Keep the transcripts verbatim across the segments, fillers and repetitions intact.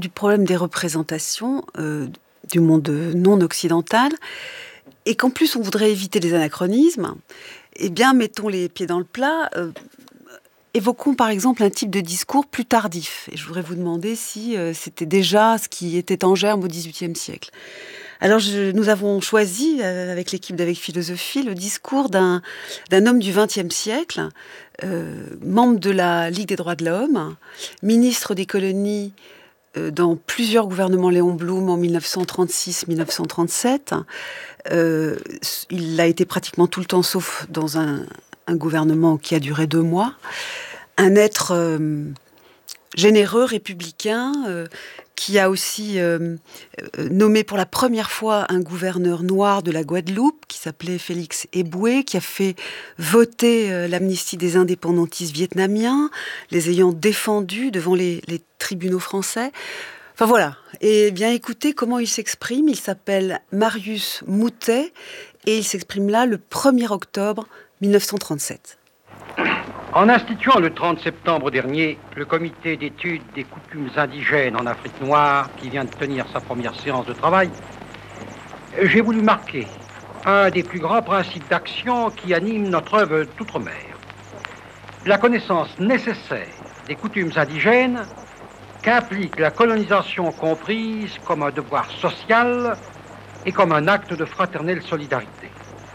du problème des représentations euh, du monde non occidental, et qu'en plus on voudrait éviter les anachronismes, eh bien mettons les pieds dans le plat, euh, évoquons par exemple un type de discours plus tardif. Et je voudrais vous demander si euh, c'était déjà ce qui était en germe au dix-huitième siècle. Alors je, nous avons choisi, euh, avec l'équipe d'Avec Philosophie, le discours d'un, d'un homme du vingtième siècle, euh, membre de la Ligue des droits de l'homme, ministre des colonies euh, dans plusieurs gouvernements Léon Blum en dix-neuf cent trente-six dix-neuf cent trente-sept. Euh, il a été pratiquement tout le temps, sauf dans un, un gouvernement qui a duré deux mois. Un être euh, généreux, républicain, euh, qui a aussi euh, nommé pour la première fois un gouverneur noir de la Guadeloupe, qui s'appelait Félix Éboué, qui a fait voter euh, l'amnistie des indépendantistes vietnamiens, les ayant défendus devant les, les tribunaux français. Enfin voilà. Et bien écoutez comment il s'exprime. Il s'appelle Marius Moutet et il s'exprime là le premier octobre dix-neuf cent trente-sept. En instituant le trente septembre dernier le comité d'études des coutumes indigènes en Afrique noire, qui vient de tenir sa première séance de travail, j'ai voulu marquer un des plus grands principes d'action qui animent notre œuvre d'outre-mer. La connaissance nécessaire des coutumes indigènes qu'implique la colonisation comprise comme un devoir social et comme un acte de fraternelle solidarité.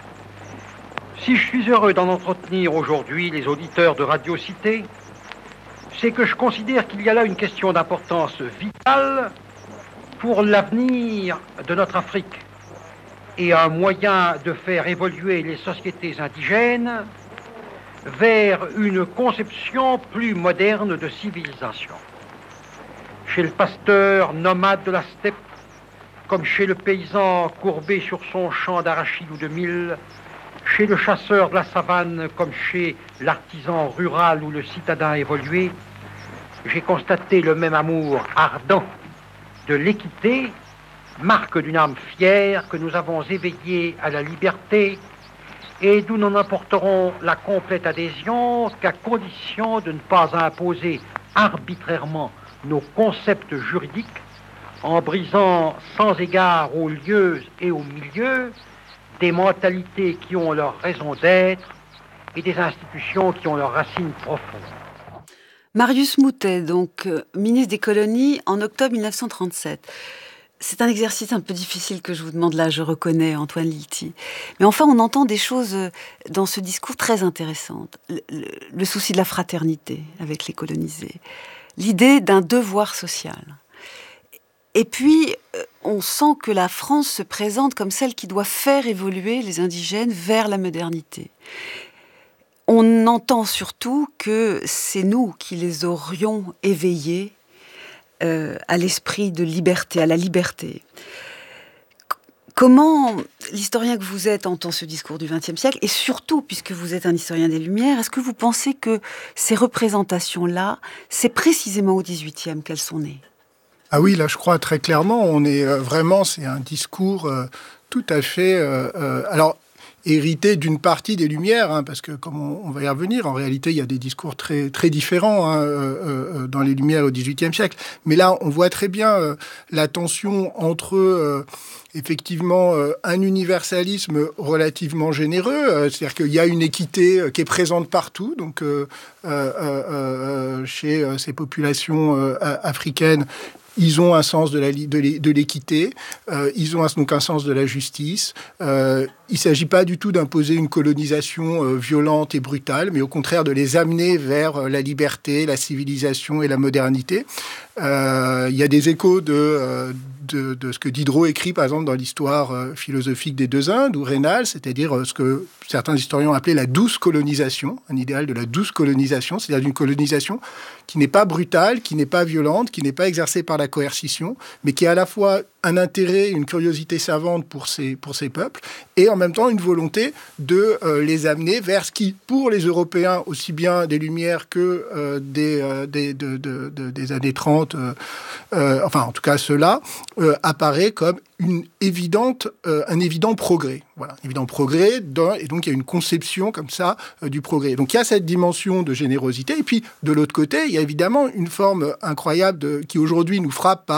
Si je suis heureux d'en entretenir aujourd'hui les auditeurs de Radio Cité, c'est que je considère qu'il y a là une question d'importance vitale pour l'avenir de notre Afrique et un moyen de faire évoluer les sociétés indigènes vers une conception plus moderne de civilisation. Chez le pasteur nomade de la steppe, comme chez le paysan courbé sur son champ d'arachides ou de mil, chez le chasseur de la savane comme chez l'artisan rural ou le citadin évolué, j'ai constaté le même amour ardent de l'équité, marque d'une âme fière que nous avons éveillée à la liberté et d'où nous n'apporterons la complète adhésion qu'à condition de ne pas imposer arbitrairement nos concepts juridiques en brisant sans égard aux lieux et aux milieux des mentalités qui ont leur raison d'être et des institutions qui ont leurs racines profondes. Marius Moutet, donc euh, ministre des colonies en octobre dix-neuf cent trente-sept. C'est un exercice un peu difficile que je vous demande là, je reconnais, Antoine Lilti. Mais enfin, on entend des choses dans ce discours très intéressantes. Le, le, le souci de la fraternité avec les colonisés. L'idée d'un devoir social. Et puis, on sent que la France se présente comme celle qui doit faire évoluer les indigènes vers la modernité. On entend surtout que c'est nous qui les aurions éveillés euh, à l'esprit de liberté, à la liberté. Comment l'historien que vous êtes entend ce discours du vingtième siècle, et surtout, puisque vous êtes un historien des Lumières, est-ce que vous pensez que ces représentations-là, c'est précisément au dix-huitième qu'elles sont nées ? Ah oui, là, je crois très clairement, on est euh, vraiment, c'est un discours euh, tout à fait, euh, euh, alors hérité d'une partie des Lumières, hein, parce que comme on, on va y revenir, en réalité, il y a des discours très très différents hein, euh, euh, dans les Lumières au dix-huitième siècle. Mais là, on voit très bien euh, la tension entre euh, effectivement euh, un universalisme relativement généreux, euh, c'est-à-dire qu'il y a une équité euh, qui est présente partout, donc euh, euh, euh, chez euh, ces populations euh, africaines. Ils ont un sens de, la, de l'équité, euh, ils ont un, donc un sens de la justice. Euh, il ne s'agit pas du tout d'imposer une colonisation euh, violente et brutale, mais au contraire de les amener vers la liberté, la civilisation et la modernité. Euh, il y a des échos de, euh, de, de ce que Diderot écrit, par exemple, dans l'histoire euh, philosophique des deux Indes, ou Raynal, c'est-à-dire euh, ce que certains historiens ont appelé la douce colonisation, un idéal de la douce colonisation, c'est-à-dire d'une colonisation qui n'est pas brutale, qui n'est pas violente, qui n'est pas exercée par la coercition, mais qui a à la fois un intérêt, une curiosité savante pour ces, pour ces peuples, et en même temps une volonté de euh, les amener vers ce qui, pour les Européens, aussi bien des Lumières que euh, des, euh, des, de, de, de, des années trente, euh, euh, enfin en tout cas ceux-là, euh, apparaît comme une évidente, euh, un évident progrès. Voilà, évident progrès, dans, et donc il y a une conception comme ça euh, du progrès. Donc il y a cette dimension de générosité, et puis de l'autre côté, il y a évidemment une forme incroyable de, qui aujourd'hui nous frappe par